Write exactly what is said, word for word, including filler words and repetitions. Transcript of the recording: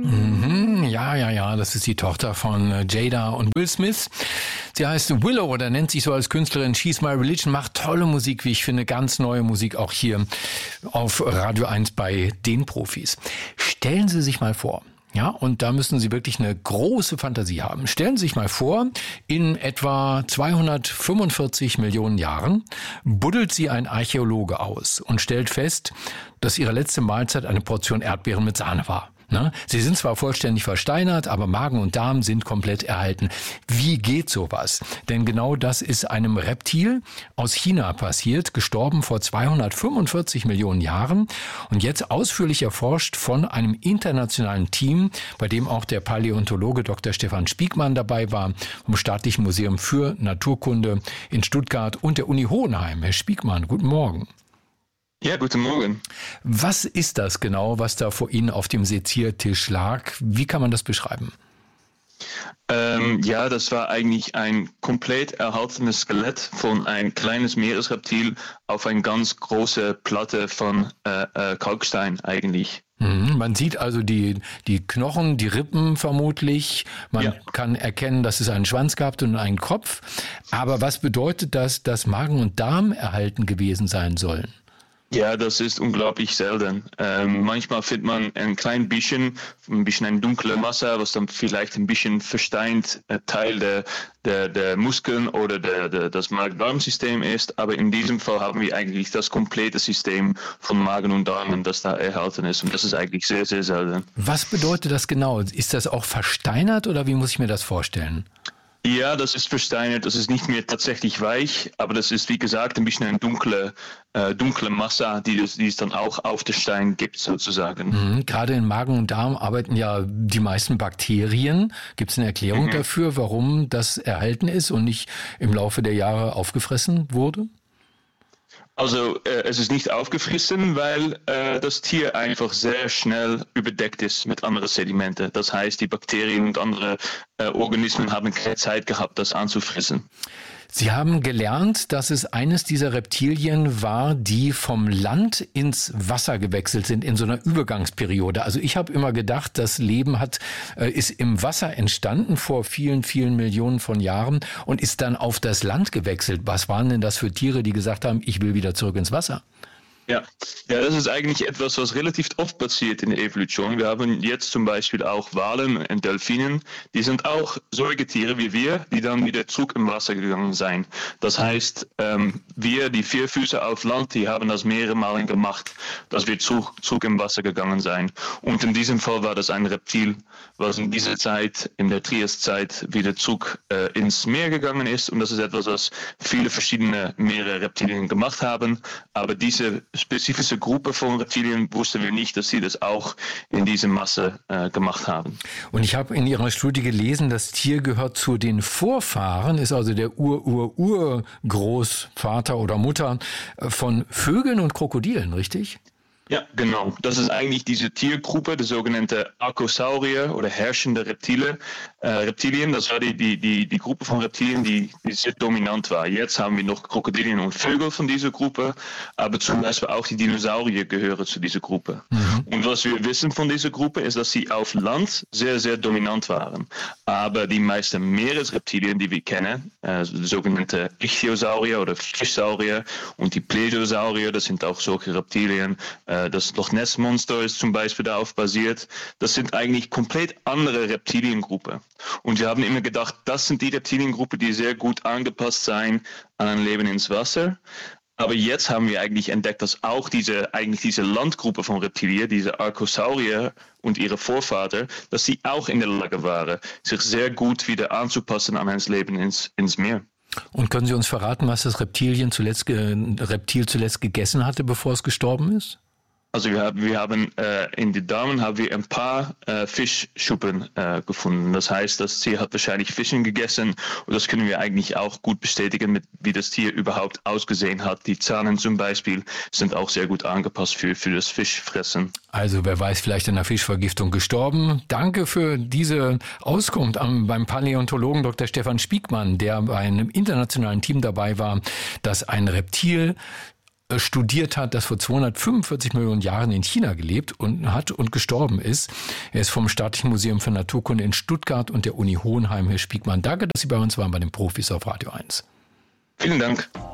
Mhm, ja, ja, ja, das ist die Tochter von Jada und Will Smith. Sie heißt Willow oder nennt sich so als Künstlerin She's My Religion, macht tolle Musik, wie ich finde, ganz neue Musik, auch hier auf Radio eins bei den Profis. Stellen Sie sich mal vor, ja, und da müssen Sie wirklich eine große Fantasie haben. Stellen Sie sich mal vor, in etwa zweihundertfünfundvierzig Millionen Jahren buddelt Sie ein Archäologe aus und stellt fest, dass Ihre letzte Mahlzeit eine Portion Erdbeeren mit Sahne war. Sie sind zwar vollständig versteinert, aber Magen und Darm sind komplett erhalten. Wie geht sowas? Denn genau das ist einem Reptil aus China passiert, gestorben vor zweihundertfünfundvierzig Millionen Jahren und jetzt ausführlich erforscht von einem internationalen Team, bei dem auch der Paläontologe Doktor Stefan Spiekmann dabei war, vom Staatlichen Museum für Naturkunde in Stuttgart und der Uni Hohenheim. Herr Spiekmann, guten Morgen. Ja, guten Morgen. Was ist das genau, was da vor Ihnen auf dem Seziertisch lag? Wie kann man das beschreiben? Ähm, ja, das war eigentlich ein komplett erhaltenes Skelett von ein kleines Meeresreptil auf eine ganz große Platte von äh, äh, Kalkstein eigentlich. Mhm, man sieht also die, die Knochen, die Rippen vermutlich. Man ja. kann erkennen, dass es einen Schwanz gehabt und einen Kopf. Aber was bedeutet das, dass Magen und Darm erhalten gewesen sein sollen? Ja, das ist unglaublich selten. Ähm, manchmal findet man ein klein bisschen, ein bisschen eine dunkle Masse, was dann vielleicht ein bisschen versteint äh, Teil der, der, der Muskeln oder der, der, das Magen-Darm-System ist. Aber in diesem Fall haben wir eigentlich das komplette System von Magen und Darm, das da erhalten ist. Und das ist eigentlich sehr, sehr selten. Was bedeutet das genau? Ist das auch versteinert oder wie muss ich mir das vorstellen? Ja, das ist versteinert, das ist nicht mehr tatsächlich weich, aber das ist, wie gesagt, ein bisschen eine dunkle, äh, dunkle Masse, die, das, die es dann auch auf den Stein gibt, sozusagen. Mhm, gerade in Magen und Darm arbeiten ja die meisten Bakterien. Gibt es eine Erklärung mhm. dafür, warum das erhalten ist und nicht im Laufe der Jahre aufgefressen wurde? Also äh, es ist nicht aufgefressen, weil äh, das Tier einfach sehr schnell überdeckt ist mit anderen Sedimenten. Das heißt, die Bakterien und andere äh, Organismen haben keine Zeit gehabt, das anzufressen. Sie haben gelernt, dass es eines dieser Reptilien war, die vom Land ins Wasser gewechselt sind in so einer Übergangsperiode. Also ich habe immer gedacht, das Leben hat, äh, ist im Wasser entstanden vor vielen, vielen Millionen von Jahren und ist dann auf das Land gewechselt. Was waren denn das für Tiere, die gesagt haben, ich will wieder zurück ins Wasser? Ja. ja, das ist eigentlich etwas, was relativ oft passiert in der Evolution. Wir haben jetzt zum Beispiel auch Walen und Delfinen, die sind auch Säugetiere wie wir, die dann wieder zurück im Wasser gegangen sind. Das heißt, ähm, wir, die Vierfüßer auf Land, die haben das mehrere Male gemacht, dass wir zurück, zurück im Wasser gegangen sind. Und in diesem Fall war das ein Reptil, was in dieser Zeit, in der Triaszeit, wieder zurück äh, ins Meer gegangen ist. Und das ist etwas, was viele verschiedene Meere Reptilien gemacht haben. Aber diese spezifische Gruppe von Reptilien wussten wir nicht, dass sie das auch in dieser Masse äh, gemacht haben. Und ich habe in Ihrer Studie gelesen, das Tier gehört zu den Vorfahren, ist also der Ur-Ur-Ur-Großvater oder Mutter von Vögeln und Krokodilen, richtig? Ja, genau. Das ist eigentlich diese Tiergruppe, die sogenannte Archosaurier oder herrschende Reptile, äh, Reptilien. Das war die, die, die, die Gruppe von Reptilien, die, die sehr dominant war. Jetzt haben wir noch Krokodilien und Vögel von dieser Gruppe, aber zum Beispiel auch die Dinosaurier gehören zu dieser Gruppe. Mhm. Und was wir wissen von dieser Gruppe ist, dass sie auf Land sehr, sehr dominant waren. Aber die meisten Meeresreptilien, die wir kennen, äh, sogenannte Ichthyosaurier oder Fischsaurier und die Plesiosaurier, das sind auch solche Reptilien, äh, das Loch Ness Monster ist zum Beispiel darauf basiert. Das sind eigentlich komplett andere Reptiliengruppen. Und wir haben immer gedacht, das sind die Reptiliengruppen, die sehr gut angepasst sein an ein Leben ins Wasser. Aber jetzt haben wir eigentlich entdeckt, dass auch diese, eigentlich diese Landgruppe von Reptilien, diese Archosaurier und ihre Vorväter, dass sie auch in der Lage waren, sich sehr gut wieder anzupassen an ein Leben ins, ins Meer. Und können Sie uns verraten, was das Reptilien zuletzt, Reptil zuletzt gegessen hatte, bevor es gestorben ist? Also wir haben, wir haben äh, in den Darmen haben wir ein paar äh, Fischschuppen äh, gefunden. Das heißt, das Tier hat wahrscheinlich Fischen gegessen und das können wir eigentlich auch gut bestätigen, mit, wie das Tier überhaupt ausgesehen hat. Die Zahnen zum Beispiel sind auch sehr gut angepasst für, für das Fischfressen. Also wer weiß, vielleicht an einer Fischvergiftung gestorben. Danke für diese Auskunft am, beim Paläontologen Doktor Stefan Spiekmann, der bei einem internationalen Team dabei war, das ein Reptil studiert hat, das vor zweihundertfünfundvierzig Millionen Jahren in China gelebt und hat und gestorben ist. Er ist vom Staatlichen Museum für Naturkunde in Stuttgart und der Uni Hohenheim. Herr Spiegmann, danke, dass Sie bei uns waren bei den Profis auf Radio eins. Vielen Dank.